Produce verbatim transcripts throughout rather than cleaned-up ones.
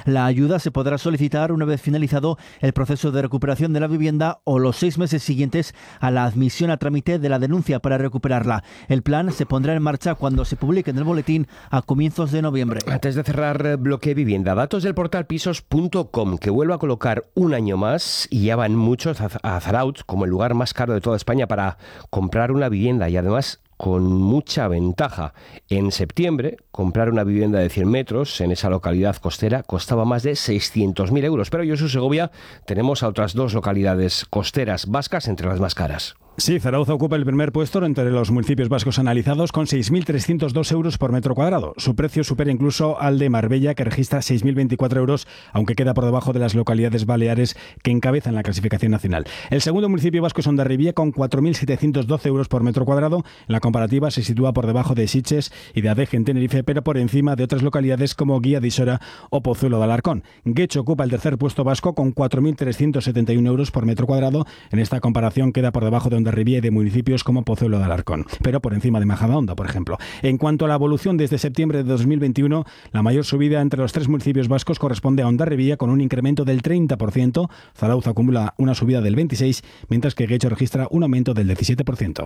La ayuda se podrá solicitar una vez finalizado el proceso de recuperación de la vivienda o los seis meses siguientes a la admisión a trámite de la denuncia para recuperarla. El plan se pondrá en marcha cuando se publique en el boletín a comienzos de noviembre. Antes de cerrar bloque vivienda, datos del portal pisos punto com, que vuelve a colocar un año más, y ya van muchos a Zarautz como el lugar más caro de toda España para comprar una vivienda, y además con mucha ventaja. En septiembre, comprar una vivienda de cien metros en esa localidad costera costaba más de seiscientos mil euros, pero en Josu Segovia tenemos a otras dos localidades costeras vascas entre las más caras. Sí, Zarautz ocupa el primer puesto entre los municipios vascos analizados con seis mil trescientos dos euros por metro cuadrado. Su precio supera incluso al de Marbella, que registra seis mil veinticuatro euros, aunque queda por debajo de las localidades baleares que encabezan la clasificación nacional. El segundo municipio vasco es Hondarribia, con cuatro mil setecientos doce euros por metro cuadrado. En la comparativa se sitúa por debajo de Sitges y de Adeje en Tenerife, pero por encima de otras localidades como Guía de Isora o Pozuelo de Alarcón. Guecho ocupa el tercer puesto vasco con cuatro mil trescientos setenta y uno euros por metro cuadrado. En esta comparación queda por debajo de Hondarribia y de municipios como Pozuelo de Alarcón, pero por encima de Majadahonda, por ejemplo. En cuanto a la evolución desde septiembre de dos mil veintiuno, la mayor subida entre los tres municipios vascos corresponde a Hondarribia, con un incremento del treinta por ciento. Zarautz acumula una subida del veintiséis por ciento, mientras que Guecho registra un aumento del diecisiete por ciento.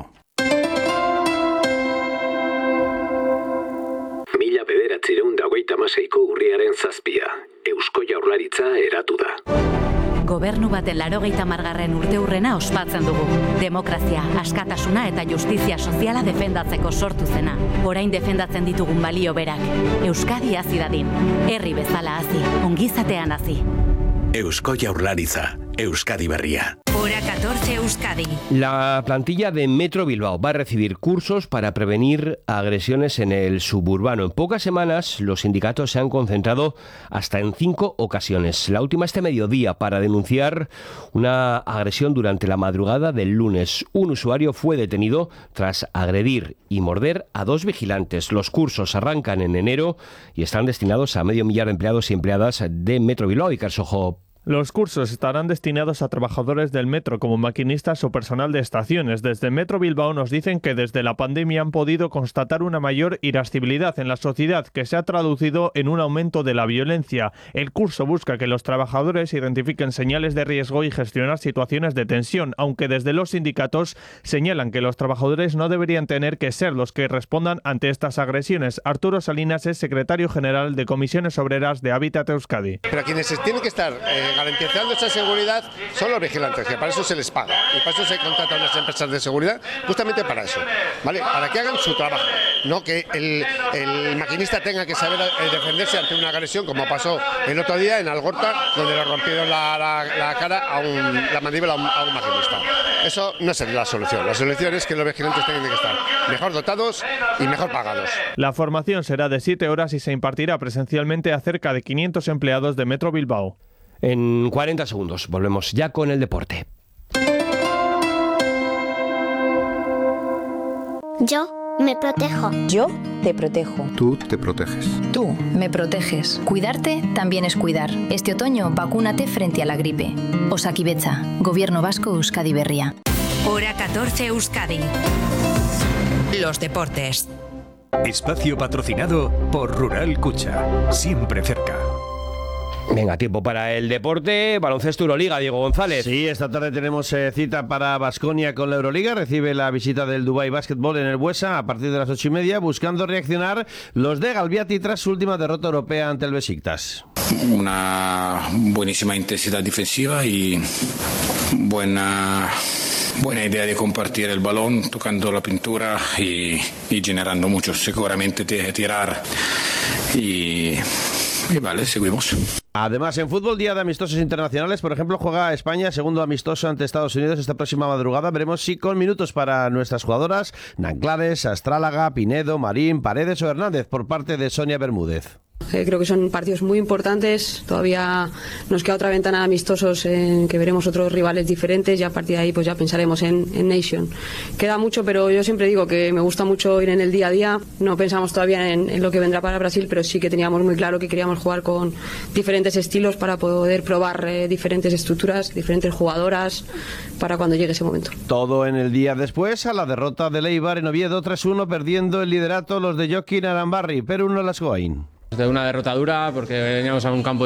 Mila bederatziehun eta hogeita hamaseiko urriaren zazpia. Eusko Jaurlaritza eratu da. Gobernu baten laurogeita hamargarren urteurrena ospatzen dugu. Demokrazia, askatasuna eta justizia soziala defendatzeko sortu zena. Orain defendatzen ditugun balio berak. Euskadi hazi dadin. Herri bezala hazi, ongizatean hazi. Eusko Jaurlaritza, Euskadi berria. Hora catorce Euskadi. La plantilla de Metro Bilbao va a recibir cursos para prevenir agresiones en el suburbano. En pocas semanas, los sindicatos se han concentrado hasta en cinco ocasiones. La última este mediodía para denunciar una agresión durante la madrugada del lunes. Un usuario fue detenido tras agredir y morder a dos vigilantes. Los cursos arrancan en enero y están destinados a medio millar de empleados y empleadas de Metro Bilbao. Y Carsojo. Los cursos estarán destinados a trabajadores del metro como maquinistas o personal de estaciones. Desde Metro Bilbao nos dicen que desde la pandemia han podido constatar una mayor irascibilidad en la sociedad, que se ha traducido en un aumento de la violencia. El curso busca que los trabajadores identifiquen señales de riesgo y gestionar situaciones de tensión, aunque desde los sindicatos señalan que los trabajadores no deberían tener que ser los que respondan ante estas agresiones. Arturo Salinas es secretario general de Comisiones Obreras de Hábitat Euskadi. Pero quienes tienen que estar eh, garantizando esa seguridad son los vigilantes, que para eso se les paga y para eso se contratan unas empresas de seguridad, justamente para eso, ¿vale? Para que hagan su trabajo, no que el, el maquinista tenga que saber defenderse ante una agresión, como pasó el otro día en Algorta, donde le rompieron la, la, la cara a un, la mandíbula a un, a un maquinista. Eso no es la solución. La solución es que los vigilantes tengan que estar mejor dotados y mejor pagados. La formación será de siete horas y se impartirá presencialmente a cerca de quinientos empleados de Metro Bilbao. En cuarenta segundos volvemos ya con el deporte. Yo me protejo. Yo te protejo. Tú te proteges. Tú me proteges. Cuidarte también es cuidar. Este otoño vacúnate frente a la gripe. Osakidetza, Gobierno Vasco, Euskadi berria. Hora catorce Euskadi. Los deportes. Espacio patrocinado por Rural Cucha. Siempre cerca. Venga, tiempo para el deporte. Baloncesto Euroliga, Diego González. Sí, esta tarde tenemos eh, cita para Baskonia con la Euroliga. Recibe la visita del Dubai Basketball en el Buesa a partir de las ocho y media, buscando reaccionar los de Galbiati tras su última derrota europea ante el Besiktas. Una buenísima intensidad defensiva y buena... Buena idea de compartir el balón, tocando la pintura y, y generando mucho. Seguramente tirar y, y vale, seguimos. Además, en fútbol, día de amistosos internacionales. Por ejemplo, juega España, segundo amistoso ante Estados Unidos esta próxima madrugada. Veremos si con minutos para nuestras jugadoras Nanclares, Astrálaga, Pinedo, Marín, Paredes o Hernández por parte de Sonia Bermúdez. Eh, creo que son partidos muy importantes. Todavía nos queda otra ventana de amistosos en que veremos otros rivales diferentes y a partir de ahí pues ya pensaremos en, en Nation. Queda mucho, pero yo siempre digo que me gusta mucho ir en el día a día. No pensamos todavía en, en lo que vendrá para Brasil, pero sí que teníamos muy claro que queríamos jugar con diferentes estilos para poder probar eh, diferentes estructuras, diferentes jugadoras para cuando llegue ese momento. Todo en el día después a la derrota del Eibar en Oviedo tres uno, perdiendo el liderato los de Joaquín Arambarri, pero uno Lasgoain. De una derrota dura porque veníamos a un campo